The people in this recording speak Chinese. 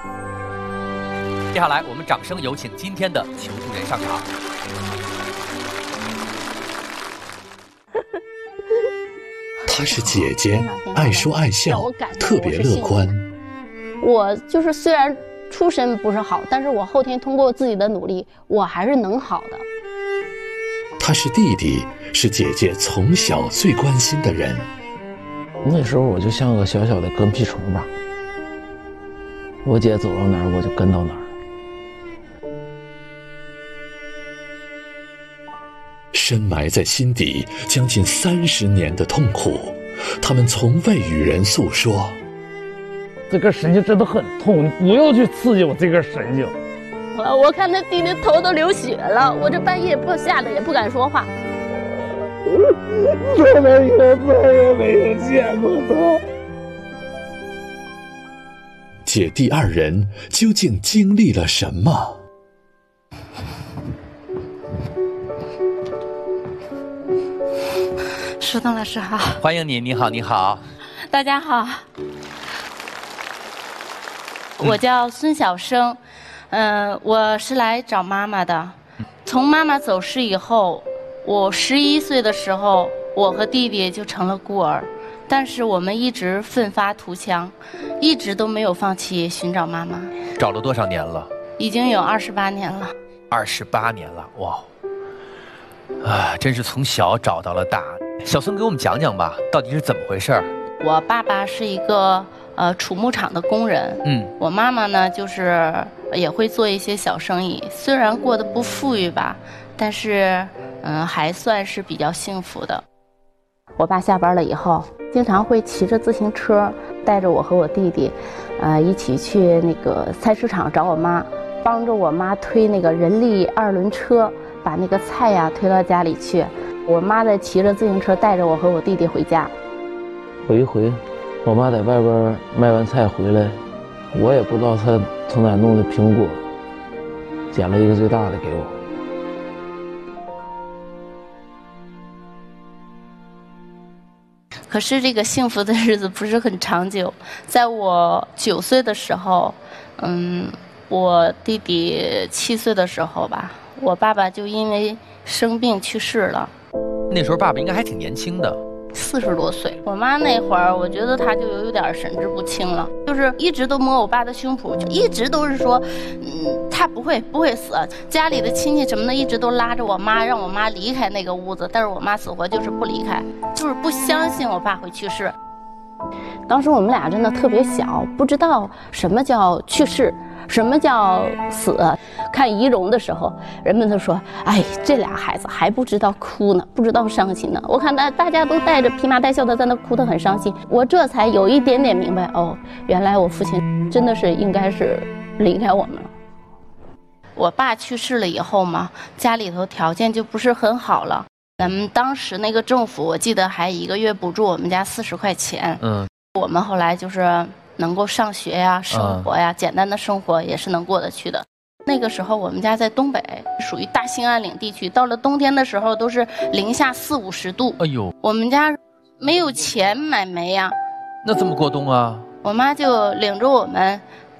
接下来，我们掌声有请今天的求助人上场。 她是姐姐，爱说爱笑，特别乐观。 我就是虽然出身不是好，但是我后天通过自己的努力，我还是能好的。 他是弟弟，是姐姐从小最关心的人。 那时候我就像个小小的跟屁虫吧，我姐走到哪儿我就跟到哪儿。 深埋在心底将近30年的痛苦，他们从未与人诉说。 这根神经真的很痛，你不要去刺激我这根神经。 我看那弟弟头都流血了，我这半夜吓得也不敢说话。 从那以后再也没有见过他。 姐弟二人究竟经历了什么？ 舒东老师好， 欢迎你，你好，你好， 大家好，我叫孙小生，我是来找妈妈的。从妈妈走失以后，我11岁的时候，我和弟弟就成了孤儿，但是我们一直奋发图强，一直都没有放弃寻找妈妈。 找了多少年了？ 已经有28年了。 28年了，哇！啊，真是从小找到了大。小孙给我们讲讲吧，到底是怎么回事？ 我爸爸是一个储牧场的工人，我妈妈呢就是也会做一些小生意，虽然过得不富裕吧，但是还算是比较幸福的。我爸下班了以后，经常会骑着自行车带着我和我弟弟，一起去那个菜市场找我妈，帮着我妈推那个人力2轮车，把那个菜呀推到家里去。我妈在骑着自行车带着我和我弟弟回家。 有一回，我妈在外边卖完菜回来，我也不知道她从哪弄的苹果，捡了一个最大的给我。 可是这个幸福的日子不是很长久。在我9岁的时候，我弟弟7岁的时候吧，我爸爸就因为生病去世了。 那时候爸爸应该还挺年轻的 ，40多岁。我妈那会儿，我觉得她就有点神志不清了，就是一直都摸我爸的胸脯，就一直都是说，他不会死。家里的亲戚什么的，一直都拉着我妈，让我妈离开那个屋子，但是我妈死活就是不离开，就是不相信我爸会去世。当时我们俩真的特别小，不知道什么叫去世，什么叫死。看仪容的时候，人们都说：“哎，这俩孩子还不知道哭呢，不知道伤心呢。”我看大家都带着披麻戴孝的在那哭得很伤心，我这才有一点点明白，哦，原来我父亲真的是应该是离开我们了。我爸去世了以后嘛，家里头条件就不是很好了。咱们当时那个政府，我记得还1个月补助我们家40块钱。我们后来就是能够上学呀、生活呀，简单的生活也是能过得去的。那个时候我们家在东北，属于大兴安岭地区，到了冬天的时候都是零下40、50度。哎呦，我们家没有钱买煤呀， 那怎么过冬啊？ 我妈就领着我们